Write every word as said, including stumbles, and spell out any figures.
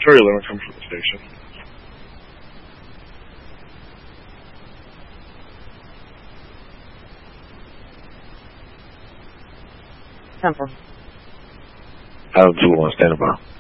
trailer and come from the station. Temple. Adam two one, standing by.